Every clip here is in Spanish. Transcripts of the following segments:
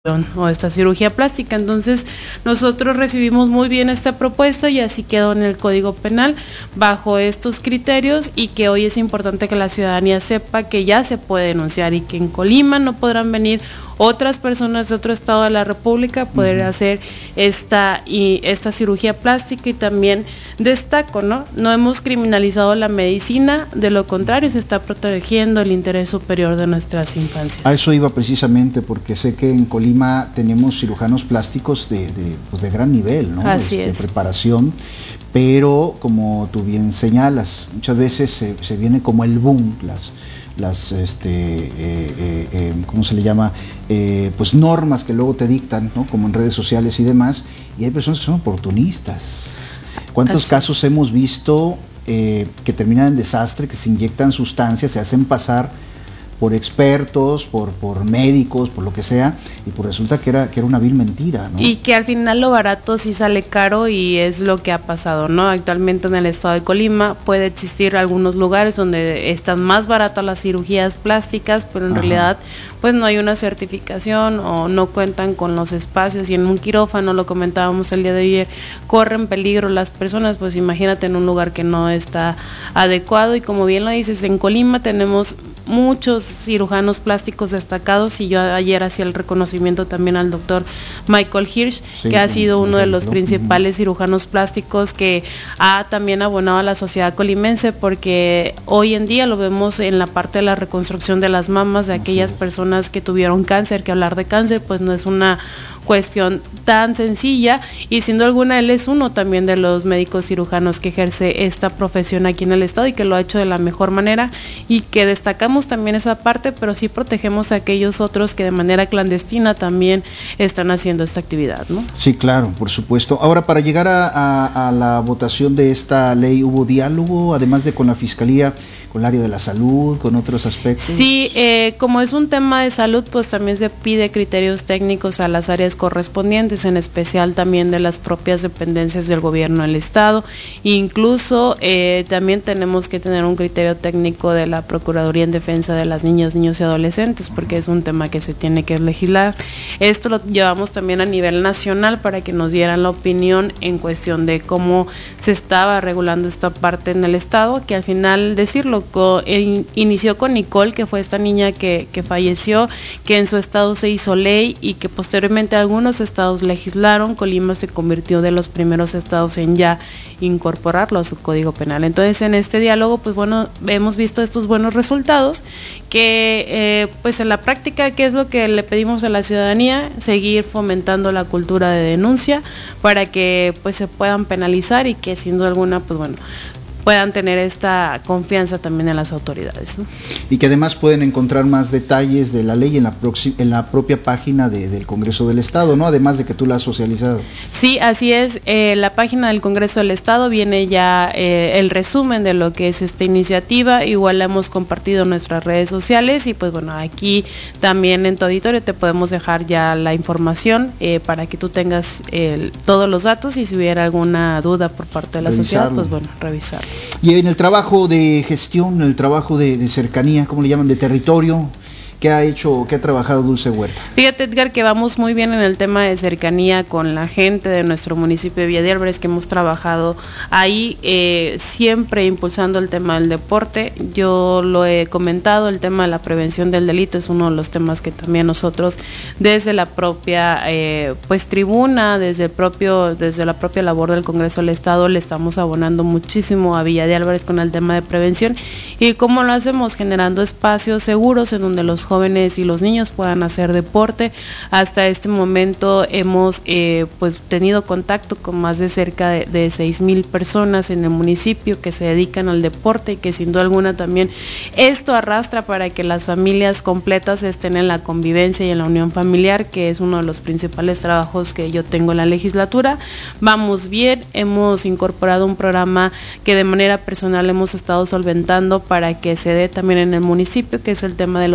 o esta cirugía plástica. Entonces nosotros recibimos muy bien esta propuesta y así quedó en el Código Penal bajo estos criterios, y que hoy es importante que la ciudadanía sepa que ya se puede denunciar y que en Colima no podrán venir otras personas de otro estado de la República a poder hacer esta cirugía plástica. Y también destaco, no hemos criminalizado la medicina, de lo contrario se está protegiendo el interés superior de nuestras infancias. A eso iba precisamente, porque sé que en Colima tenemos cirujanos plásticos de gran nivel, ¿no? Así es. Preparación, pero como tú bien señalas, muchas veces se viene como el boom, ¿cómo se le llama? Pues normas que luego te dictan, ¿no? Como en redes sociales y demás, y hay personas que son oportunistas. ¿Cuántos casos hemos visto que terminan en desastre, que se inyectan sustancias, se hacen pasar por expertos, por médicos, por lo que sea, y pues resulta que era una vil mentira, ¿no? Y que al final lo barato sí sale caro, y es lo que ha pasado, ¿no? Actualmente en el estado de Colima puede existir algunos lugares donde están más baratas las cirugías plásticas, pero en realidad pues no hay una certificación o no cuentan con los espacios, y en un quirófano, lo comentábamos el día de ayer, corren peligro las personas. Pues imagínate en un lugar que no está adecuado. Y como bien lo dices, en Colima tenemos muchos cirujanos plásticos destacados, y yo ayer hacía el reconocimiento también al doctor Michael Hirsch, que ha sido uno de los principales cirujanos plásticos que ha también abonado a la sociedad colimense, porque hoy en día lo vemos en la parte de la reconstrucción de las mamas de aquellas personas que tuvieron cáncer, que hablar de cáncer pues no es una cuestión tan sencilla, y siendo alguna él es uno también de los médicos cirujanos que ejerce esta profesión aquí en el estado, y que lo ha hecho de la mejor manera, y que destacamos también esa parte, pero sí protegemos a aquellos otros que de manera clandestina también están haciendo esta actividad, ¿no? Sí, claro, por supuesto. Ahora, para llegar a la votación de esta ley, ¿hubo diálogo, además de con la Fiscalía, con el área de la salud, con otros aspectos? Sí, como es un tema de salud, pues también se pide criterios técnicos a las áreas correspondientes, en especial también de las propias dependencias del gobierno del estado. Incluso también tenemos que tener un criterio técnico de la Procuraduría en Defensa de las Niñas, Niños y Adolescentes, porque es un tema que se tiene que legislar. Esto lo llevamos también a nivel nacional para que nos dieran la opinión en cuestión de cómo se estaba regulando esta parte en el estado, que al final decirlo, inició con Nicole, que fue esta niña que falleció, que en su estado se hizo ley y que posteriormente algunos estados legislaron. Colima se convirtió de los primeros estados en ya incorporarlo a su Código Penal. Entonces, en este diálogo, pues bueno, hemos visto estos buenos resultados, que pues en la práctica, ¿qué es lo que le pedimos a la ciudadanía? Seguir fomentando la cultura de denuncia para que pues se puedan penalizar, y que sin duda alguna, pues bueno, puedan tener esta confianza también en las autoridades, ¿no? Y que además pueden encontrar más detalles de la ley en la propia página del Congreso del Estado, ¿no? Además de que tú la has socializado. Sí, así es. La página del Congreso del Estado viene ya el resumen de lo que es esta iniciativa. Igual la hemos compartido en nuestras redes sociales, y pues bueno, aquí también en tu auditorio te podemos dejar ya la información para que tú tengas todos los datos, y si hubiera alguna duda por parte de la sociedad, pues bueno, revisarlo. Y en el trabajo de gestión, el trabajo de cercanía, ¿cómo le llaman? De territorio, ¿qué ha trabajado Dulce Huerta? Fíjate, Edgar, que vamos muy bien en el tema de cercanía con la gente de nuestro municipio de Villa de Álvarez, que hemos trabajado ahí siempre impulsando el tema del deporte. Yo lo he comentado, el tema de la prevención del delito es uno de los temas que también nosotros desde la propia pues tribuna, desde la propia labor del Congreso del Estado, le estamos abonando muchísimo a Villa de Álvarez con el tema de prevención. ¿Y cómo lo hacemos? Generando espacios seguros en donde los jóvenes y los niños puedan hacer deporte. Hasta este momento hemos pues tenido contacto con más de cerca de 6,000 personas en el municipio que se dedican al deporte, y que sin duda alguna también esto arrastra para que las familias completas estén en la convivencia y en la unión familiar, que es uno de los principales trabajos que yo tengo en la legislatura. Vamos bien, hemos incorporado un programa que de manera personal hemos estado solventando para que se dé también en el municipio, que es el tema de los senderos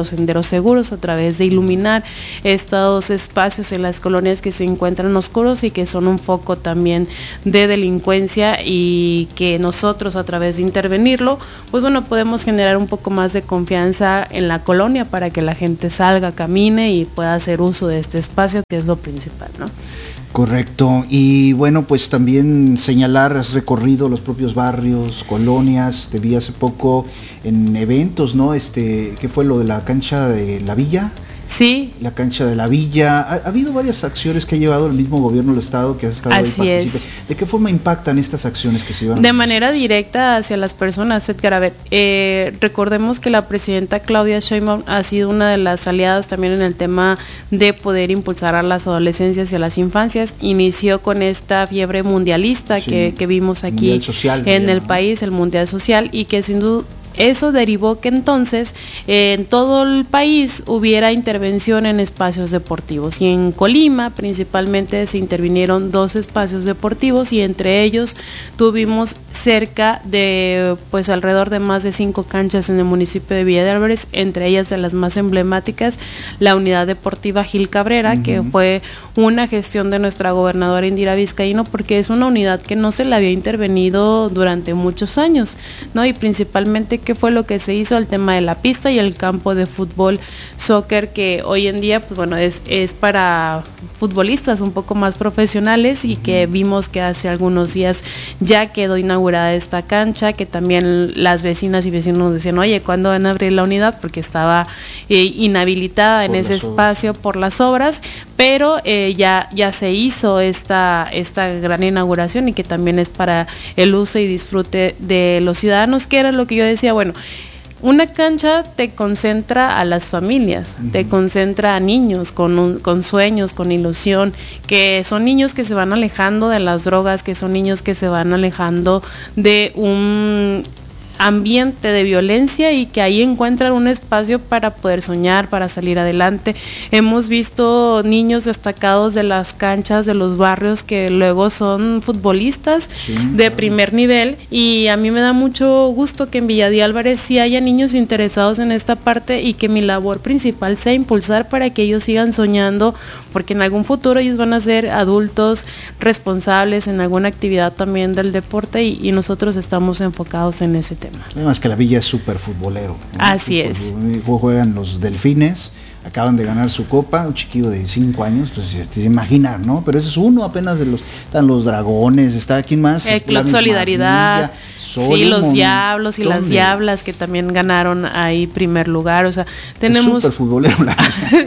espacios seguros a través de iluminar estos espacios en las colonias que se encuentran oscuros y que son un foco también de delincuencia, y que nosotros a través de intervenirlo, pues bueno, podemos generar un poco más de confianza en la colonia para que la gente salga, camine y pueda hacer uso de este espacio, que es lo principal, ¿no? Correcto. Y bueno, pues también señalar, has recorrido los propios barrios, colonias, te vi hace poco en eventos, ¿no? ¿Qué fue lo de la cancha de la Villa? Sí. La cancha de la Villa. Ha habido varias acciones que ha llevado el mismo gobierno del estado, que has estado Así ahí participando. ¿De qué forma impactan estas acciones que se llevan? De manera directa hacia las personas, Edgar. A ver, recordemos que la presidenta Claudia Sheinbaum ha sido una de las aliadas también en el tema de poder impulsar a las adolescencias y a las infancias. Inició con esta fiebre mundialista, sí, que vimos aquí en el país, el Mundial Social, y que sin duda eso derivó que entonces en todo el país hubiera intervención en espacios deportivos, y en Colima principalmente se intervinieron 2 espacios deportivos, y entre ellos tuvimos cerca de pues alrededor de más de 5 canchas en el municipio de Villa de Álvarez, entre ellas de las más emblemáticas la Unidad Deportiva Gil Cabrera, que fue una gestión de nuestra gobernadora Indira Vizcaíno, porque es una unidad que no se le había intervenido durante muchos años, ¿no? Y principalmente, ¿qué fue lo que se hizo? El tema de la pista y el campo de fútbol, soccer, que hoy en día pues bueno es para futbolistas un poco más profesionales, y que vimos que hace algunos días ya quedó inaugurada esta cancha, que también las vecinas y vecinos decían, oye, ¿cuándo van a abrir la unidad? Porque estaba inhabilitada en ese espacio por las obras, pero ya se hizo esta gran inauguración, y que también es para el uso y disfrute de los ciudadanos, que era lo que yo decía, bueno, una cancha te concentra a las familias, te concentra a niños con sueños, con ilusión, que son niños que se van alejando de las drogas, que son niños que se van alejando de un ambiente de violencia, y que ahí encuentran un espacio para poder soñar, para salir adelante. Hemos visto niños destacados de las canchas de los barrios que luego son futbolistas de primer nivel, y a mí me da mucho gusto que en Villa de Álvarez sí haya niños interesados en esta parte, y que mi labor principal sea impulsar para que ellos sigan soñando, porque en algún futuro ellos van a ser adultos responsables en alguna actividad también del deporte, y nosotros estamos enfocados en ese tema. Además que la Villa es súper futbolero, ¿no? Así es. Juegan los Delfines, acaban de ganar su copa, un chiquillo de 5 años, pues te imaginas, ¿no? Pero ese es uno apenas de están los Dragones, está ¿quién más? El Club Solidaridad, sí, los Diablos y las Diablas, que también ganaron ahí primer lugar, o sea, tenemos súper futbolero la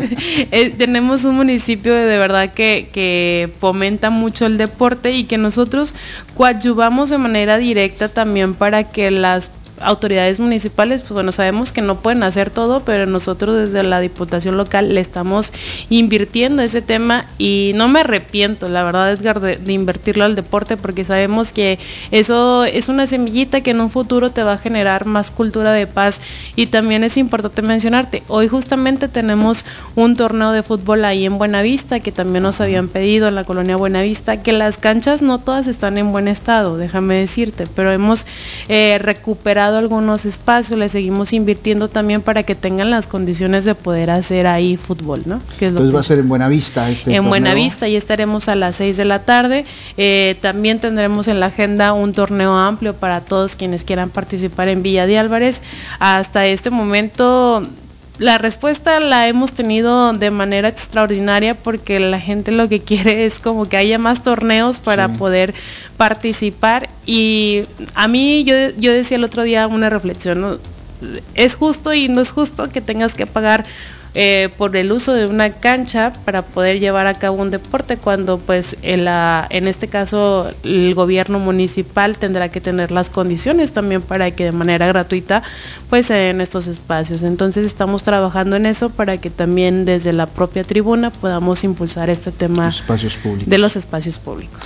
tenemos un municipio de verdad que fomenta mucho el deporte, y que nosotros coadyuvamos de manera directa también para que las autoridades municipales, pues bueno, sabemos que no pueden hacer todo, pero nosotros desde la Diputación Local le estamos invirtiendo ese tema, y no me arrepiento, la verdad, Edgar, de invertirlo al deporte, porque sabemos que eso es una semillita que en un futuro te va a generar más cultura de paz. Y también es importante mencionarte, hoy justamente tenemos un torneo de fútbol ahí en Buenavista, que también nos habían pedido en la colonia Buenavista, que las canchas no todas están en buen estado, déjame decirte, pero hemos recuperado algunos espacios, le seguimos invirtiendo también para que tengan las condiciones de poder hacer ahí fútbol, ¿no? Entonces va a ser en Buenavista este torneo. En Buenavista, y estaremos a las 6 de la tarde. También tendremos en la agenda un torneo amplio para todos quienes quieran participar en Villa de Álvarez. Hasta este momento la respuesta la hemos tenido de manera extraordinaria, porque la gente lo que quiere es como que haya más torneos para poder participar. Y a mí yo decía el otro día una reflexión, ¿no? Es justo y no es justo que tengas que pagar por el uso de una cancha para poder llevar a cabo un deporte, cuando pues en este caso el gobierno municipal tendrá que tener las condiciones también para que de manera gratuita pues en estos espacios. Entonces estamos trabajando en eso para que también desde la propia tribuna podamos impulsar este tema de los espacios públicos.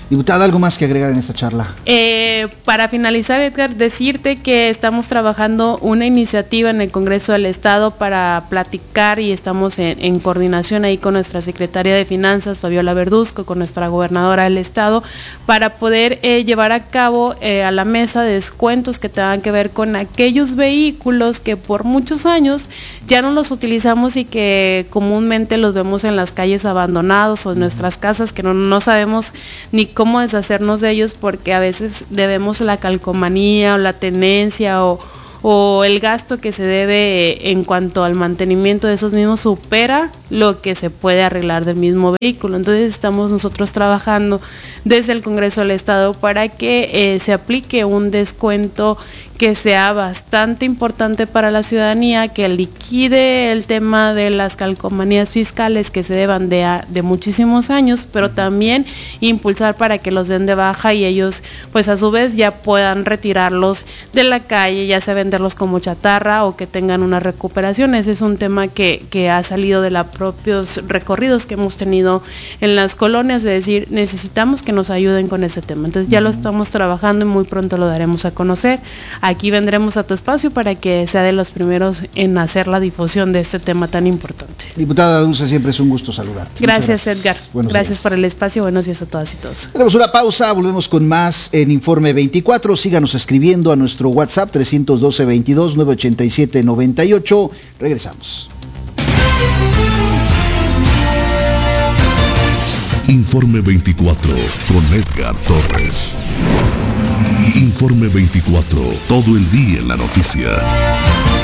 Diputada, ¿algo más que agregar en esta charla? Para finalizar, Edgar, decirte que estamos trabajando una iniciativa en el Congreso del Estado para platicar y estamos en coordinación ahí con nuestra secretaria de Finanzas, Fabiola Verduzco, con nuestra gobernadora del Estado, para poder llevar a cabo a la mesa descuentos que tengan que ver con aquellos vehículos que por muchos años ya no los utilizamos y que comúnmente los vemos en las calles abandonados o en nuestras casas, que no sabemos ni cómo deshacernos de ellos, porque a veces debemos la calcomanía o la tenencia o el gasto que se debe en cuanto al mantenimiento de esos mismos supera lo que se puede arreglar del mismo vehículo. Entonces estamos nosotros trabajando desde el Congreso del Estado para que se aplique un descuento que sea bastante importante para la ciudadanía, que liquide el tema de las calcomanías fiscales que se deban de muchísimos años, pero también impulsar para que los den de baja y ellos pues a su vez ya puedan retirarlos de la calle, ya sea venderlos como chatarra o que tengan una recuperación. Ese es un tema que ha salido de los propios recorridos que hemos tenido en las colonias, de decir, necesitamos que nos ayuden con ese tema. Entonces ya lo estamos trabajando y muy pronto lo daremos a conocer. Aquí vendremos a tu espacio para que sea de los primeros en hacer la difusión de este tema tan importante. Diputada Dulce, siempre es un gusto saludarte. Gracias, Edgar. Gracias días por el espacio. Buenos días a todas y todos. Tenemos una pausa, volvemos con más en Informe 24. Síganos escribiendo a nuestro WhatsApp 312-22-987-98. Regresamos. Informe 24 con Edgar Torres. Informe 24, todo el día en la noticia.